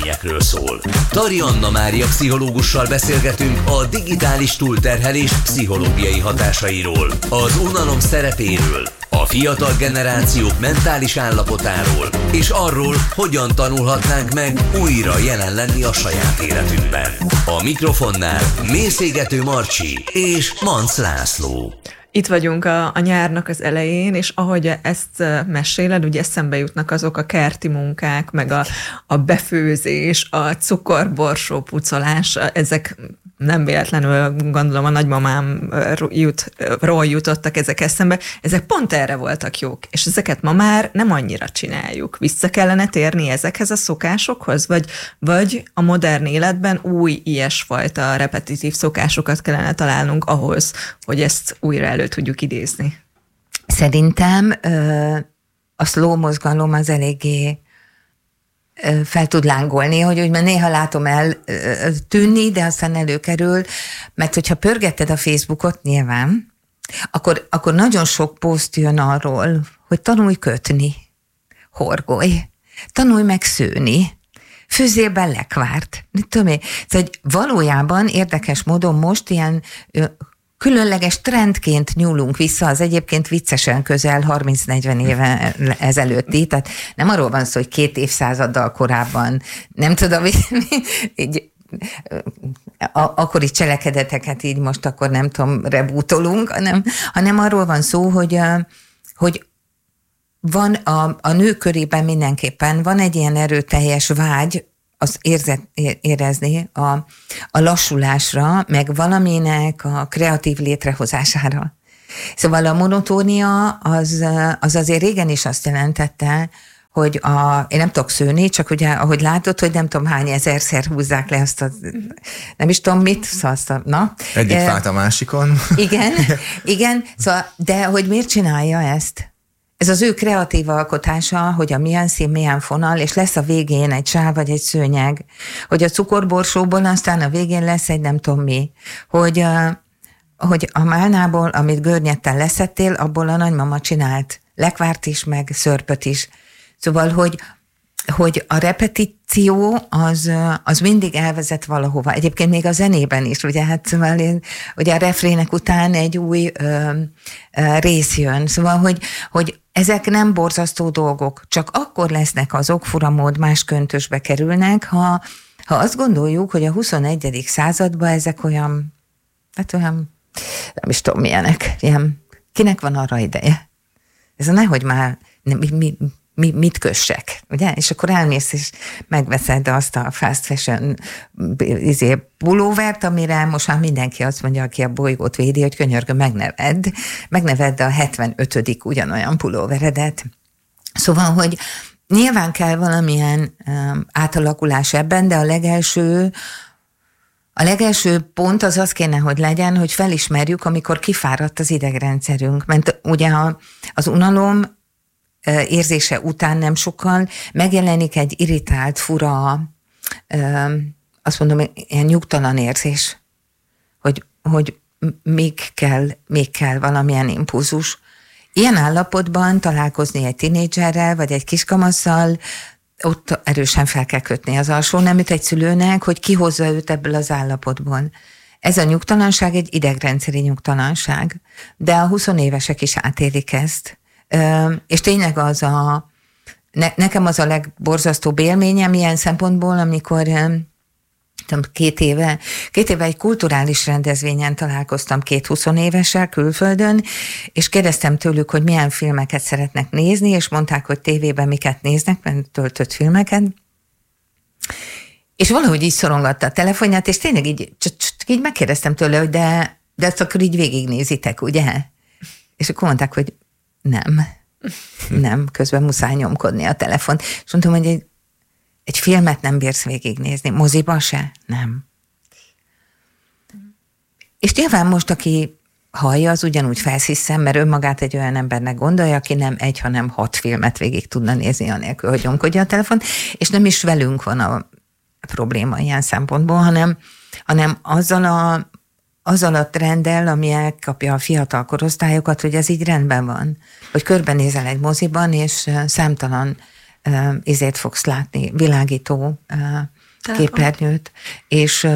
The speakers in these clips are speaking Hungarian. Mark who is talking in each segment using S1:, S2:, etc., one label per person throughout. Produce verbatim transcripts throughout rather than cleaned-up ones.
S1: élményekről szól. Tari Anna Mária pszichológussal beszélgetünk a digitális túlterhelés pszichológiai hatásairól, az unalom szerepéről, a fiatal generációk mentális állapotáról, és arról, hogyan tanulhatnánk meg újra jelen lenni a saját életünkben. A mikrofonnál Mészégető Marcsi és Manc László.
S2: Itt vagyunk a, a nyárnak az elején, és ahogy ezt meséled, ugye eszembe jutnak azok a kerti munkák, meg a, a befőzés, a cukorborsó pucolás, ezek nem véletlenül, gondolom a nagymamámról jut, jutottak ezek eszembe, ezek pont erre voltak jók, és ezeket ma már nem annyira csináljuk. Vissza kellene térni ezekhez a szokásokhoz, vagy, vagy a modern életben új ilyesfajta repetitív szokásokat kellene találnunk ahhoz, hogy ezt újra elő tudjuk idézni?
S3: Szerintem ö, a slow mozgalom az eléggé fel tud lángolni, hogy úgy néha látom el tűnni, de aztán előkerül, mert hogyha pörgetted a Facebookot nyilván, akkor, akkor nagyon sok poszt jön arról, hogy tanulj kötni, horgolj, tanulj meg szőni, főzzél be lekvárt. Tudom én, szóval valójában érdekes módon most ilyen különleges trendként nyúlunk vissza az egyébként viccesen közel harminc-negyven éve ezelőtti, tehát nem arról van szó, hogy két évszázaddal korábban, nem tudom, így, a, akkori cselekedeteket így most akkor nem tudom, rebootolunk, hanem, hanem arról van szó, hogy, hogy van a, a nők körében mindenképpen van egy ilyen erőteljes vágy, az érzet, érezni a, a lassulásra, meg valaminek a kreatív létrehozására. Szóval a monotónia az, az azért régen is azt jelentette, hogy a, én nem tudok szőni, csak ugye, ahogy látod, hogy nem tudom hány ezerszer húzzák le azt a, nem is tudom mit, szóval azt a, na.
S4: Egyik e, fát a másikon.
S3: Igen, igen, szóval, de hogy miért csinálja ezt? Ez az ő kreatív alkotása, hogy a milyen szín, milyen fonal, és lesz a végén egy sáv vagy egy szőnyeg, hogy a cukorborsóból aztán a végén lesz egy nem tudom mi, hogy a, hogy a málnából, amit görnyedten leszettél, abból a nagymama csinált lekvárt is, meg szörpöt is. Szóval, hogy, hogy a repetíció az, az mindig elvezet valahova. Egyébként még a zenében is, ugye, hát szóval én, ugye a refrének után egy új ö, ö, rész jön. Szóval, hogy, hogy ezek nem borzasztó dolgok, csak akkor lesznek azok, furamód más köntösbe kerülnek, ha, ha azt gondoljuk, hogy a huszonegyedik században ezek olyan, hát olyan, nem is tudom milyenek, ilyen, kinek van arra ideje? Ez a nehogy már, mi, mi, mi, mit kössek, ugye? És akkor elmész és megveszed azt a fast fashion izé, pulóvert, amire most már mindenki azt mondja, aki a bolygót védi, hogy könyörgöm, megnevedd, megnevedd a hetvenötödik ugyanolyan pulóveredet. Szóval, hogy nyilván kell valamilyen um, átalakulás ebben, de a legelső A legelső pont az az kéne, hogy legyen, hogy felismerjük, amikor kifáradt az idegrendszerünk. Mert ugye a, az unalom érzése után nem sokkal megjelenik egy irritált, fura, azt mondom, ilyen nyugtalan érzés, hogy, hogy még kell, még kell valamilyen impulzus. Ilyen állapotban találkozni egy tinédzserrel, vagy egy kiskamasszal, ott erősen fel kell kötni az alsó neműt egy szülőnek, hogy kihozza őt ebből az állapotból. Ez a nyugtalanság egy idegrendszeri nyugtalanság, de a huszonévesek is átélik ezt. És tényleg az a, ne, nekem az a legborzasztóbb élményem ilyen szempontból, amikor két éve, két éve egy kulturális rendezvényen találkoztam két huszonévessel külföldön, és kérdeztem tőlük, hogy milyen filmeket szeretnek nézni, és mondták, hogy tévében miket néznek, mert töltött filmeket. És valahogy így szorongatta a telefonját, és tényleg így, csak, csak így megkérdeztem tőle, hogy de, de ezt akkor így végignézitek, ugye? És akkor mondták, hogy nem, nem, közben muszáj nyomkodni a telefon. És mondtam, hogy egy, egy filmet nem bírsz végignézni, moziba se? Nem. És nyilván most, aki hallja, az ugyanúgy felszíszem, mert önmagát egy olyan embernek gondolja, aki nem egy, hanem hat filmet végig tudna nézni, anélkül, hogy nyomkodja a telefon, és nem is velünk van a probléma ilyen szempontból, hanem, hanem azzal a azzal a trenddel, ami elkapja a fiatal korosztályokat, hogy ez így rendben van. Hogy körbenézel egy moziban, és számtalan ezért fogsz látni, világító képernyőt, és,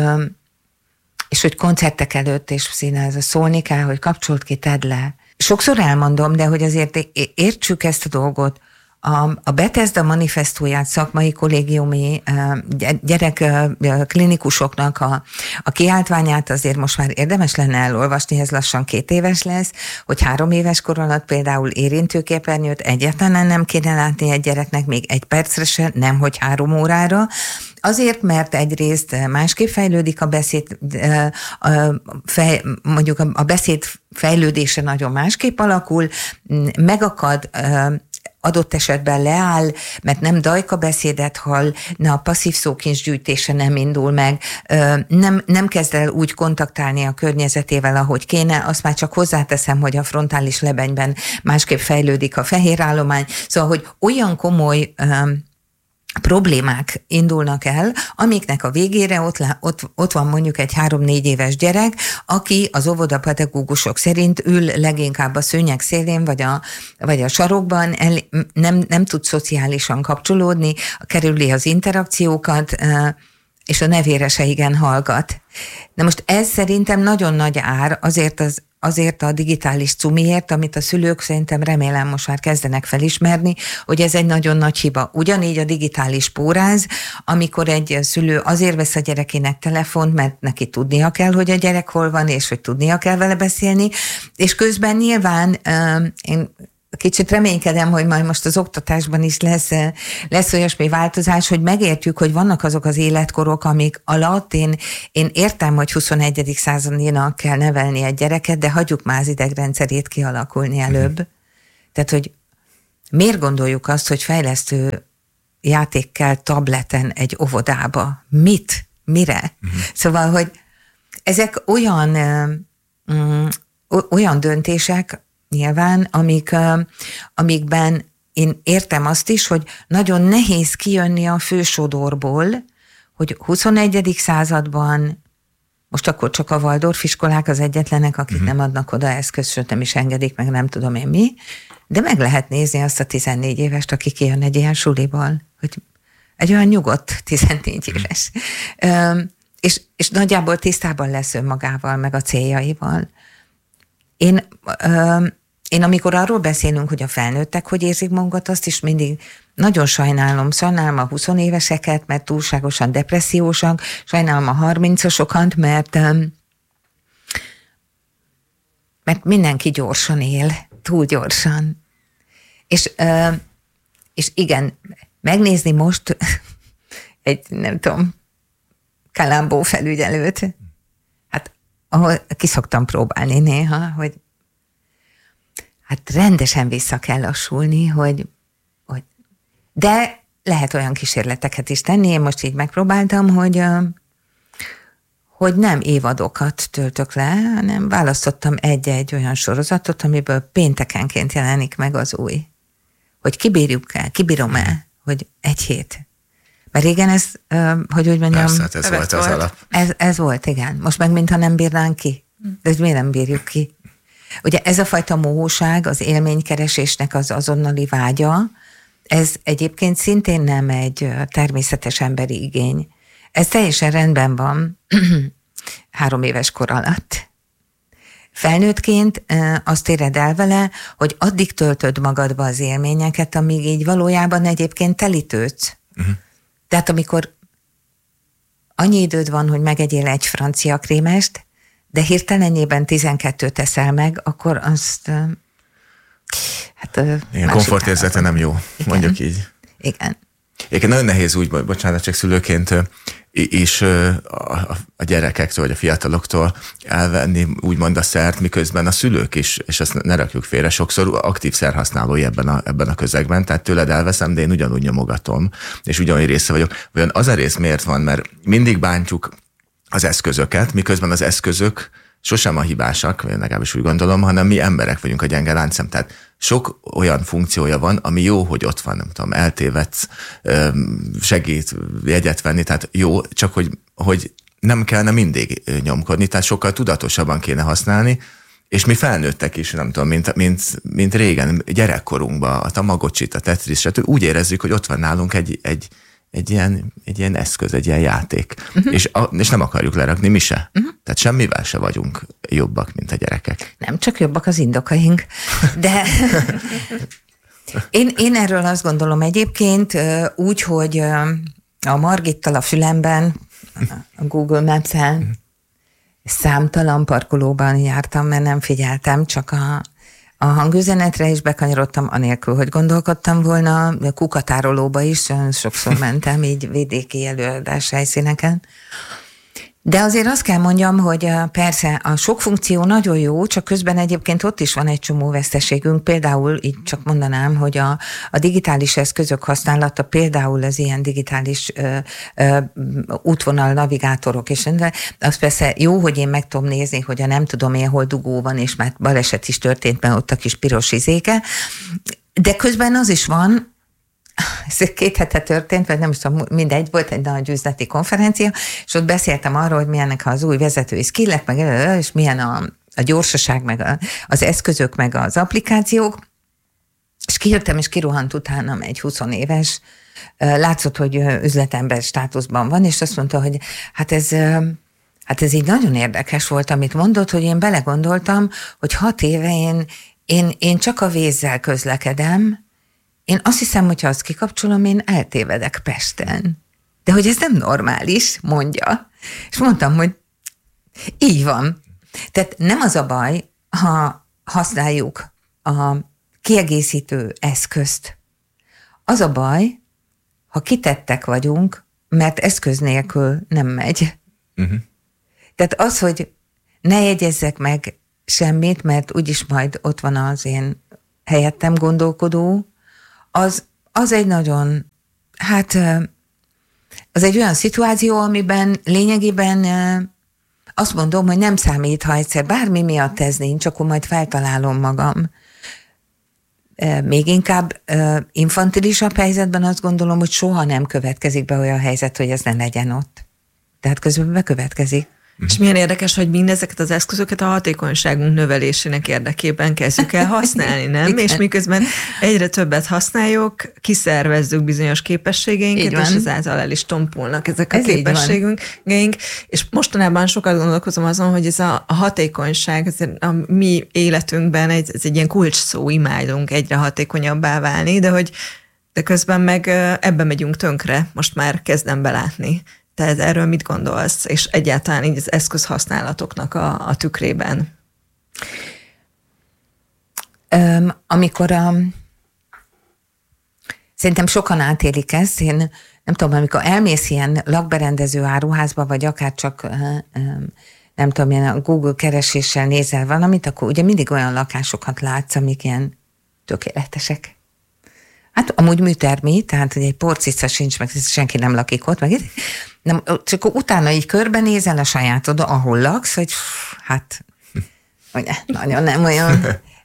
S3: és hogy koncertek előtt és színházba szólni kell, hogy kapcsolt ki, tedd le. Sokszor elmondom, de hogy azért értsük ezt a dolgot, A, a Bethesda manifestóját szakmai kollégiumi gyerek klinikusoknak a, a kiáltványát azért most már érdemes lenne elolvasni, ez lassan két éves lesz, hogy három éves kor alatt például érintőképernyőt egyáltalán nem kéne látni egy gyereknek, még egy percre se, nem hogy három órára. Azért, mert egyrészt másképp fejlődik a beszéd, fej, mondjuk a beszéd fejlődése nagyon másképp alakul, megakad, adott esetben leáll, mert nem dajka beszédet hall, na a passzív szókincsgyűjtése nem indul meg, nem, nem kezd el úgy kontaktálni a környezetével, ahogy kéne, azt már csak hozzáteszem, hogy a frontális lebenyben másképp fejlődik a fehérállomány, szóval, hogy olyan komoly problémák indulnak el, amiknek a végére ott, ott, ott van mondjuk egy három-négy éves gyerek, aki az óvodapedagógusok szerint ül leginkább a szőnyeg szélén, vagy a, vagy a sarokban, el, nem, nem tud szociálisan kapcsolódni, kerüli az interakciókat, és a nevére se igen hallgat. Na most ez szerintem nagyon nagy ár azért az azért a digitális cumiért, amit a szülők szerintem remélem most már kezdenek felismerni, hogy ez egy nagyon nagy hiba. Ugyanígy a digitális póráz, amikor egy szülő azért vesz a gyerekének telefont, mert neki tudnia kell, hogy a gyerek hol van, és hogy tudnia kell vele beszélni, és közben nyilván uh, én kicsit reménykedem, hogy majd most az oktatásban is lesz, lesz olyasmi változás, hogy megértjük, hogy vannak azok az életkorok, amik alatt én, én értem, hogy huszonegyedik századinak kell nevelni egy gyereket, de hagyjuk már az idegrendszerét kialakulni előbb. Mm-hmm. Tehát, hogy miért gondoljuk azt, hogy fejlesztő játék kell tableten egy óvodába? Mit? Mire? Mm-hmm. Szóval, hogy ezek olyan, mm, olyan döntések, nyilván, amik, amikben én értem azt is, hogy nagyon nehéz kijönni a fősodorból, hogy huszonegyedik században, most akkor csak a Waldorf iskolák az egyetlenek, akik uh-huh. nem adnak oda eszközt, sőt nem is engedik, meg nem tudom én mi, de meg lehet nézni azt a tizennégy évest, aki kijön egy ilyen suliból, hogy egy olyan nyugodt tizennégy éves. Uh-huh. és, és nagyjából tisztában lesz önmagával, meg a céljaival. Én, ö, én amikor arról beszélünk, hogy a felnőttek hogy érzik magukat, azt is mindig nagyon sajnálom. Sajnálom a huszonéveseket, mert túlságosan depressziósak, sajnálom a harmincosokat, mert, ö, mert mindenki gyorsan él, túl gyorsan. És, ö, és igen, megnézni most egy, nem tudom, Kalambó felügyelőt, ahol ki szoktam próbálni néha, hogy hát rendesen vissza kell lassulni, hogy, hogy de lehet olyan kísérleteket is tenni, én most így megpróbáltam, hogy, hogy nem évadokat töltök le, hanem választottam egy-egy olyan sorozatot, amiből péntekenként jelenik meg az új. Hogy kibírjuk el, kibírom el, hogy egy hét. Mert régen ez, hogy úgy mondjam...
S4: Persze, hát ez volt az alap.
S3: Ez, ez volt, igen. Most meg mintha nem bírnánk ki. De miért nem bírjuk ki? Ugye ez a fajta mohóság, az élménykeresésnek az azonnali vágya, ez egyébként szintén nem egy természetes emberi igény. Ez teljesen rendben van három éves kor alatt. Felnőttként azt éred el vele, hogy addig töltöd magadba az élményeket, amíg így valójában egyébként telítődsz. Uh-huh. Tehát amikor annyi időd van, hogy megegyél egy francia krémest, de hirtelenjében tizenkettőt teszel meg, akkor azt... Hát,
S4: igen, komfortérzete nem jó, igen. Mondjuk így.
S3: Igen.
S4: Igen, nagyon nehéz úgy, bocsánat, csak szülőként is a gyerekektől, vagy a fiataloktól elvenni úgymond a szert, miközben a szülők is, és ezt ne rakjuk félre, sokszor aktív szerhasználói ebben a, ebben a közegben, tehát tőled elveszem, de én ugyanúgy nyomogatom, és ugyanúgy része vagyok. Olyan az a rész miért van, mert mindig bántjuk az eszközöket, miközben az eszközök sosem a hibásak, vagy legalábbis úgy gondolom, hanem mi emberek vagyunk a gyenge láncszem. Tehát sok olyan funkciója van, ami jó, hogy ott van, nem tudom, eltévedsz, segít jegyet venni, tehát jó, csak hogy, hogy nem kellene mindig nyomkodni, tehát sokkal tudatosabban kéne használni, És mi felnőttek is, nem tudom, mint, mint, mint régen, gyerekkorunkban, a Tamagocsit, a Tetris, stb. Úgy érezzük, hogy ott van nálunk egy, egy, egy, ilyen, egy ilyen eszköz, egy ilyen játék. Uh-huh. És, a, és nem akarjuk lerakni mi se. Uh-huh. Tehát semmivel se vagyunk jobbak, mint a gyerekek.
S3: Nem, csak jobbak az indokaink. De én, én erről azt gondolom egyébként úgy, hogy a Margittal a fülemben, a Google Maps-en, uh-huh. számtalan parkolóban jártam, mert nem figyeltem, csak a, a hangüzenetre is bekanyarodtam, anélkül, hogy gondolkodtam volna. A kukatárolóba is sokszor mentem, így vidéki előadás helyszíneken. De azért azt kell mondjam, hogy persze a sok funkció nagyon jó, csak közben egyébként ott is van egy csomó veszteségünk. Például így csak mondanám, hogy a, a digitális eszközök használata, például az ilyen digitális ö, ö, útvonal navigátorok, és az persze jó, hogy én meg tudom nézni, hogy a nem tudom én, hol dugó van, és már baleset is történt, mert ott a kis piros izéke, de közben az is van, ez két hete történt, vagy nem is tudom, mindegy, volt egy nagy üzleti konferencia, és ott beszéltem arról, hogy milyenek az új vezetői skillek, meg, és milyen a, a gyorsaság, meg a, az eszközök, meg az applikációk, és kijöttem, és kirohant utánam egy húsz éves, látszott, hogy üzletember státuszban van, és azt mondta, hogy hát ez, hát ez így nagyon érdekes volt, amit mondott, hogy én belegondoltam, hogy hat éve én, én, én csak a vézzel közlekedem. Én azt hiszem, hogyha azt kikapcsolom, én eltévedek Pesten. De hogy ez nem normális, mondja. És mondtam, hogy így van. Tehát nem az a baj, ha használjuk a kiegészítő eszközt. Az a baj, ha kitettek vagyunk, mert eszköz nélkül nem megy. Uh-huh. Tehát az, hogy ne jegyezzek meg semmit, mert úgyis majd ott van az én helyettem gondolkodó, Az, az egy nagyon, hát az egy olyan szituáció, amiben lényegében azt mondom, hogy nem számít, ha egyszer bármi miatt ez nincs, akkor majd feltalálom magam. Még inkább infantilisabb helyzetben azt gondolom, hogy soha nem következik be olyan helyzet, hogy ez ne legyen ott. Tehát közben bekövetkezik.
S2: És milyen érdekes, hogy mindezeket az eszközöket a hatékonyságunk növelésének érdekében kezdjük el használni, nem? Igen. És miközben egyre többet használjuk, kiszervezzük bizonyos képességeinket, és ezáltal el is tompulnak ezek ez a képességünk. És mostanában sokat gondolkozom azon, hogy ez a, a hatékonyság, ez a mi életünkben egy, ez egy ilyen kulcs szó, imádunk egyre hatékonyabbá válni, de hogy de közben meg ebbe megyünk tönkre, most már kezdem belátni. Tehát erről mit gondolsz, és egyáltalán így az eszközhasználatoknak a, a tükrében?
S3: Um, amikor a, szerintem sokan átélik ezt, én nem tudom, amikor elmész ilyen lakberendező áruházba, vagy akár csak um, nem tudom, ilyen a Google kereséssel nézel valamit, akkor ugye mindig olyan lakásokat látsz, amik ilyen tökéletesek. Hát amúgy műtermi, tehát hogy egy porcica sincs, meg senki nem lakik ott, meg nem, csak utána így körbenézel a sajátod, ahol laksz, hogy hát ugye, nagyon nem olyan.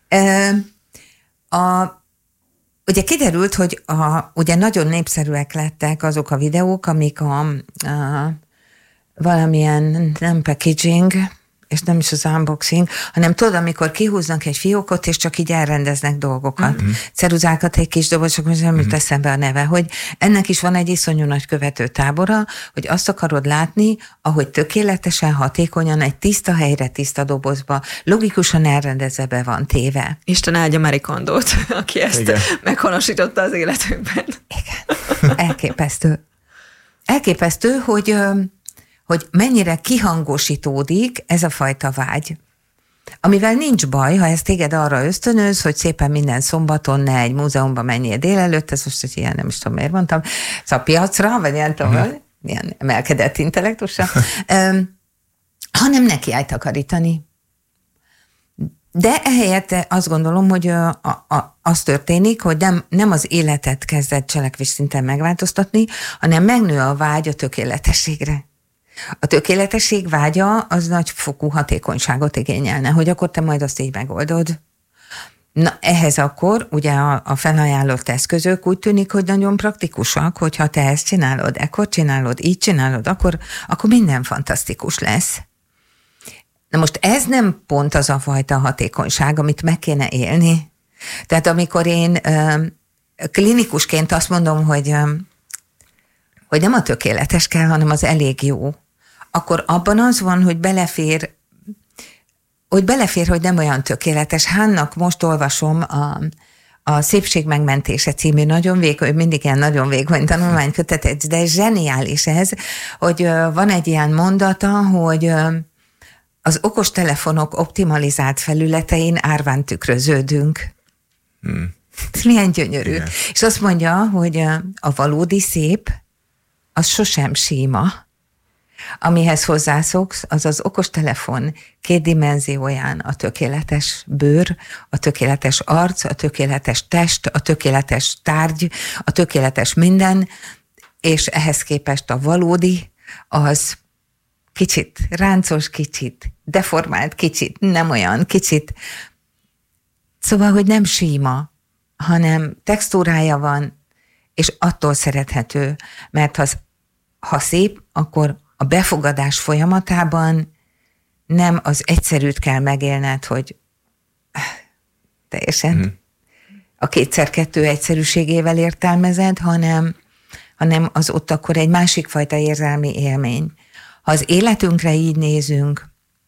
S3: A, ugye kiderült, hogy a, ugye nagyon népszerűek lettek azok a videók, amik a, a valamilyen nem packaging, és nem is az unboxing, hanem tudod, amikor kihúznak egy fiókot, és csak így elrendeznek dolgokat. Mm-hmm. Ceruzákat egy kis doboz, csak most nem jut eszembe a neve, hogy ennek is van egy iszonyú nagy követő tábora, hogy azt akarod látni, ahogy tökéletesen, hatékonyan, egy tiszta helyre, tiszta dobozba, logikusan elrendezve be van téve.
S2: Isten áldja Marie Kondót, aki ezt igen. meghonosította az életünkben.
S3: Igen. Elképesztő. Elképesztő, hogy hogy mennyire kihangosítódik ez a fajta vágy. Amivel nincs baj, ha ez téged arra ösztönöz, hogy szépen minden szombaton ne egy múzeumba menjél délelőtt, ez most egy ilyen, nem is tudom, miért mondtam, szóval piacra, vagy ilyen, tudom, uh-huh. ilyen emelkedett intellektusra, um, hanem neki állj takarítani. De ehelyett azt gondolom, hogy a, a, az történik, hogy nem, nem az életet kezdett cselekvés szinten megváltoztatni, hanem megnő a vágy a tökéletességre. A tökéletesség vágya az nagyfokú hatékonyságot igényelne, hogy akkor te majd azt így megoldod. Na, ehhez akkor ugye a, a felajánlott eszközök úgy tűnik, hogy nagyon praktikusak, hogyha te ezt csinálod, ekkor csinálod, így csinálod, akkor, akkor minden fantasztikus lesz. Na most ez nem pont az a fajta hatékonyság, amit meg kéne élni. Tehát amikor én ö, klinikusként azt mondom, hogy, ö, hogy nem a tökéletes kell, hanem az elég jó, akkor abban az van, hogy belefér, hogy belefér, hogy nem olyan tökéletes. Hánnak most olvasom a, a Szépség megmentése című nagyon vékony, mindig ilyen nagyon vékony tanulmánykötetet, de zseniális ez, hogy ö, van egy ilyen mondata, hogy ö, az okostelefonok optimalizált felületein árván tükröződünk. Hmm. Milyen gyönyörű. Igen. És azt mondja, hogy a valódi szép, az sosem síma. Amihez hozzászoksz, az az okostelefon két dimenzióján a tökéletes bőr, a tökéletes arc, a tökéletes test, a tökéletes tárgy, a tökéletes minden, és ehhez képest a valódi, az kicsit ráncos, kicsit deformált, kicsit nem olyan, kicsit. Szóval, hogy nem síma, hanem textúrája van, és attól szerethető, mert ha, ha szép, akkor a befogadás folyamatában nem az egyszerűt kell megélned, hogy teljesen mm. a kétszer-kettő egyszerűségével értelmezed, hanem, hanem az ott akkor egy másik fajta érzelmi élmény. Ha az életünkre így nézünk,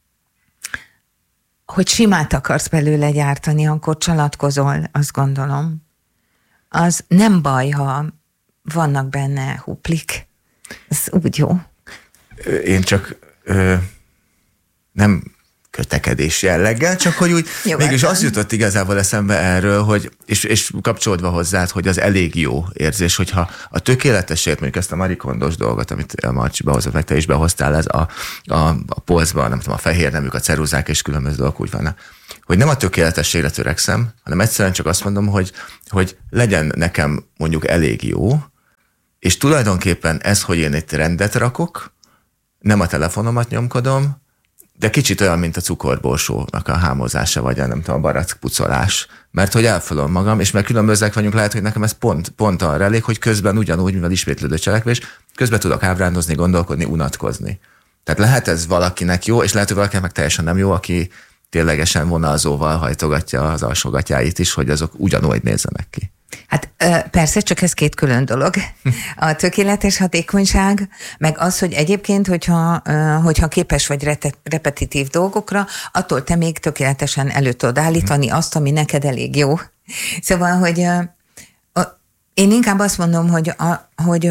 S3: hogy simát akarsz belőle gyártani, akkor csalatkozol, azt gondolom. Az nem baj, ha vannak benne huplik. Ez úgy jó.
S4: Én csak ö, nem kötekedés jelleggel, csak hogy úgy mégis az jutott igazából eszembe erről, hogy, és, és kapcsolódva hozzád, hogy az elég jó érzés, hogyha a tökéletesért, mondjuk ezt a Marie Kondos dolgot, amit a Marcsi behozott, meg te is behoztál, ez a, a, a polcban, nem tudom, a fehér neműk, a ceruzák és különböző dolgok úgy vannak, hogy nem a tökéletességre törekszem, hanem egyszerűen csak azt mondom, hogy, hogy legyen nekem mondjuk elég jó, és tulajdonképpen ez, hogy én egy rendet rakok, nem a telefonomat nyomkodom, de kicsit olyan, mint a cukorborsónak a hámozása, vagy a nem tudom, a barack pucolás. Mert hogy elfölöm magam, és mert különbözőek vagyunk, lehet, hogy nekem ez pont, pont arra elég, hogy közben ugyanúgy, mivel ismétlődő cselekvés, közben tudok ábrándozni, gondolkodni, unatkozni. Tehát lehet ez valakinek jó, és lehet, hogy valakinek meg teljesen nem jó, aki ténylegesen vonalzóval hajtogatja az alsógatyáit is, hogy azok ugyanúgy nézzenek ki.
S3: Hát persze, csak ez két külön dolog. A tökéletes hatékonyság, meg az, hogy egyébként, hogyha, hogyha képes vagy repetitív dolgokra, attól te még tökéletesen elő tudod állítani azt, ami neked elég jó. Szóval, hogy én inkább azt mondom, hogy, hogy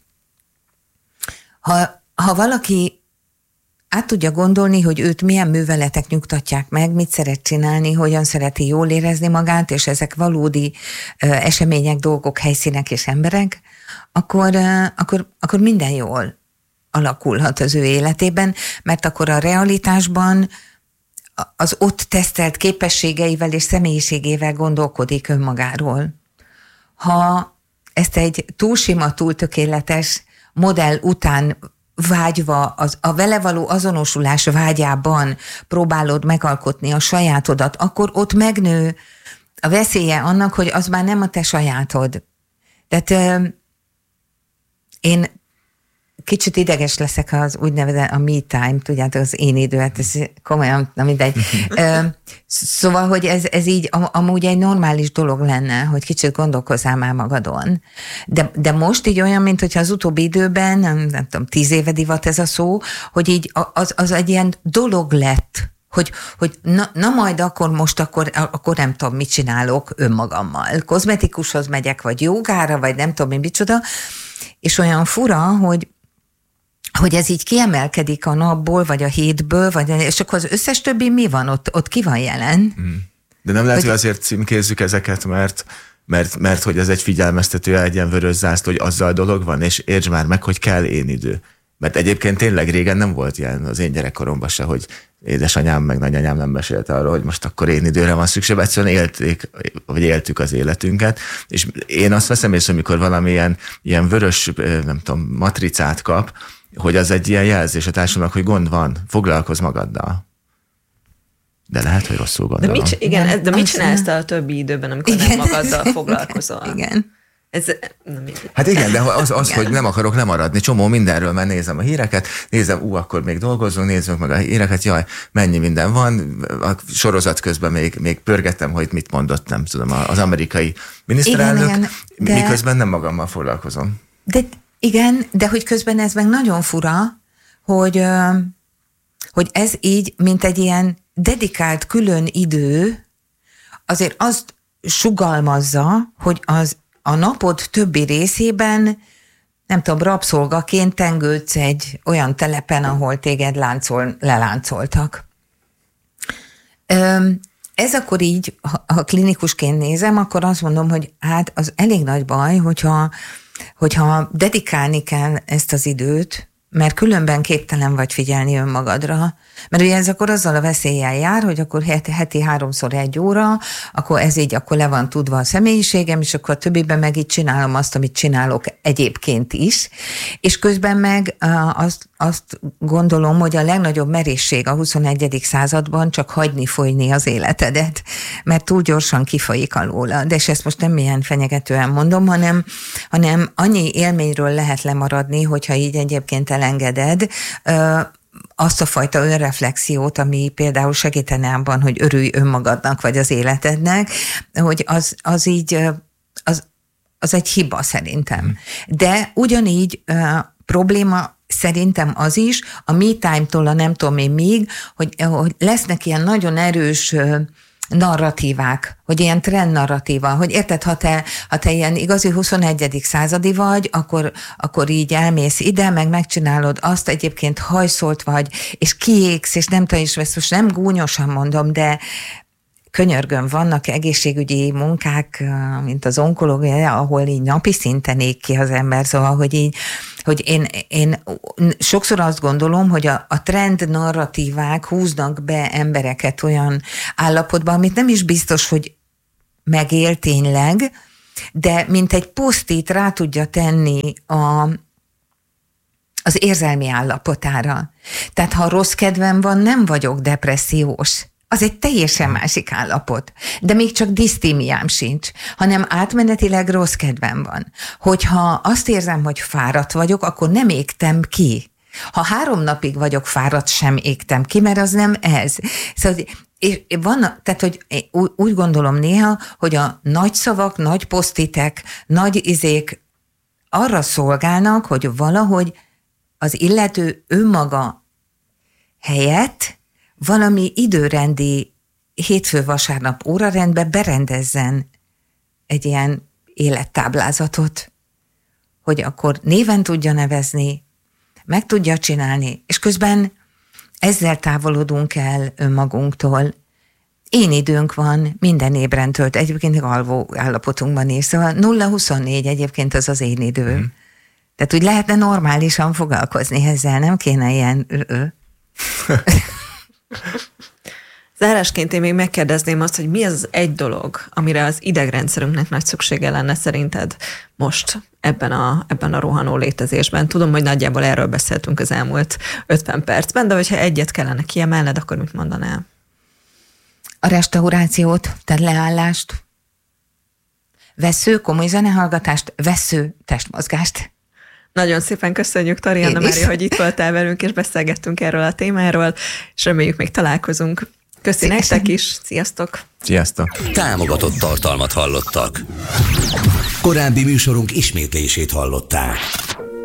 S3: ha, ha valaki át tudja gondolni, hogy őt milyen műveletek nyugtatják meg, mit szeret csinálni, hogyan szereti jól érezni magát, és ezek valódi uh, események, dolgok, helyszínek és emberek, akkor, uh, akkor, akkor minden jól alakulhat az ő életében, mert akkor a realitásban az ott tesztelt képességeivel és személyiségével gondolkodik önmagáról. Ha ezt egy túl sima, túl tökéletes modell után vágyva, az, a vele való azonosulás vágyában próbálod megalkotni a sajátodat, akkor ott megnő a veszélye annak, hogy az már nem a te sajátod. Tehát euh, én kicsit ideges leszek az úgynevezett a me time, tudjátok, az én idő, hát ez komolyan, na mindegy. Szóval, hogy ez, ez így am, amúgy egy normális dolog lenne, hogy kicsit gondolkozzál már magadon. De, de most így olyan, mint hogyha az utóbbi időben, nem, nem tudom, tíz éve divat ez a szó, hogy így az, az egy ilyen dolog lett, hogy, hogy na, na majd akkor most, akkor, akkor nem tudom, mit csinálok önmagammal. Kozmetikushoz megyek, vagy jogára, vagy nem tudom, micsoda, és olyan fura, hogy hogy ez így kiemelkedik a napból, vagy a hétből, vagy, és akkor az összes többi mi van? Ott, ott ki van jelen?
S4: De nem lehet, hogy,
S3: hogy
S4: azért címkézzük ezeket, mert, mert, mert hogy ez egy figyelmeztetője, egy ilyen vörös zászló, hogy azzal dolog van, és értsd már meg, hogy kell én idő. Mert egyébként tényleg régen nem volt ilyen az én gyerekkoromban se, hogy édesanyám meg nagyanyám nem mesélt arról, hogy most akkor én időre van szükség, egyszerűen élték, vagy éltük az életünket, és én azt veszem észre, amikor valamilyen ilyen vörös, nem tudom, matricát kap, hogy az egy ilyen jelzés a társadalomnak, hogy gond van, foglalkozz magaddal. De lehet, hogy rosszul gondolom.
S2: De mit, igen, de mit csinálsz a többi időben, amikor igen. nem magaddal foglalkozol?
S3: Igen.
S2: Ez,
S4: hát igen, de az, az igen. hogy nem akarok lemaradni, csomó mindenről, mert nézem a híreket, nézem, ú, akkor még dolgozunk, nézzük meg a híreket, jaj, mennyi minden van, a sorozat közben még, még pörgettem, hogy mit mondott, nem tudom, az amerikai miniszterelnök, igen, igen, de... miközben nem magammal foglalkozom.
S3: De igen, de hogy közben ez meg nagyon fura, hogy, hogy ez így, mint egy ilyen dedikált külön idő, azért azt sugalmazza, hogy az a napod többi részében, nem tudom, rabszolgaként tengődsz egy olyan telepen, ahol téged láncol, leláncoltak. Ez akkor így, ha klinikusként nézem, akkor azt mondom, hogy hát az elég nagy baj, hogyha, hogyha dedikálni kell ezt az időt, mert különben képtelen vagy figyelni önmagadra, mert ugye ez akkor azzal a veszéllyel jár, hogy akkor heti háromszor egy óra, akkor ez így akkor le van tudva a személyiségem, és akkor a többiben meg így csinálom azt, amit csinálok egyébként is, és közben meg azt, azt gondolom, hogy a legnagyobb merészség a huszonegyedik században csak hagyni folyni az életedet, mert túl gyorsan kifolyik alóla, de és ezt most nem ilyen fenyegetően mondom, hanem, hanem annyi élményről lehet lemaradni, hogyha így egyébként elengeded, azt a fajta önreflexiót, ami például segítene abban, hogy örülj önmagadnak, vagy az életednek, hogy az, az így, az, az egy hiba szerintem. De ugyanígy uh, probléma szerintem az is, a me time-tól a nem tudom én még, hogy, hogy lesznek ilyen nagyon erős uh, narratívák, hogy ilyen trend narratíva, hogy érted, ha te, ha te ilyen igazi huszonegyedik századi vagy, akkor, akkor így elmész ide, meg megcsinálod azt, egyébként hajszolt vagy, és kiégsz, és nem tudom, és ezt most nem gúnyosan mondom, de könyörgöm, vannak egészségügyi munkák, mint az onkológia, ahol így napi szinten ég ki az ember, szóval, hogy így, hogy én, én sokszor azt gondolom, hogy a, a trend narratívák húznak be embereket olyan állapotban, amit nem is biztos, hogy megél tényleg, de mint egy posztit rá tudja tenni a, az érzelmi állapotára. Tehát ha rossz kedvem van, nem vagyok depressziós. Az egy teljesen másik állapot. De még csak disztímiám sincs, hanem átmenetileg rossz kedvem van. Hogyha azt érzem, hogy fáradt vagyok, akkor nem égtem ki. Ha három napig vagyok fáradt, sem égtem ki, mert az nem ez. Szóval, és van, tehát, hogy úgy gondolom néha, hogy a nagy szavak, nagy posztitek, nagy izék arra szolgálnak, hogy valahogy az illető önmaga helyett valami időrendi hétfő-vasárnap órarendbe berendezzen egy ilyen élettáblázatot, hogy akkor néven tudja nevezni, meg tudja csinálni, és közben ezzel távolodunk el önmagunktól. Én időnk van, minden ébren tölt, egyébként alvó állapotunkban is, szóval nulla huszonnégy egyébként az az én idő. Mm. Tehát úgy lehetne normálisan foglalkozni ezzel, nem kéne ilyen...
S2: Zárásként én még megkérdezném azt, hogy mi az az egy dolog, amire az idegrendszerünknek nagy szüksége lenne szerinted most ebben a, ebben a rohanó létezésben. Tudom, hogy nagyjából erről beszéltünk az elmúlt ötven percben, de hogyha egyet kellene kiemelned, akkor mit mondanál?
S3: A restaurációt, tehát leállást, vesző, komoly zenehallgatást, vesző testmozgást.
S2: Nagyon szépen köszönjük, Tori Anna Mária, hogy itt voltál velünk, és beszélgettünk erről a témáról, és reméljük még találkozunk. Köszi nektek is, sziasztok!
S4: Sziasztok!
S1: Támogatott tartalmat hallottak. Korábbi műsorunk ismétlését hallották.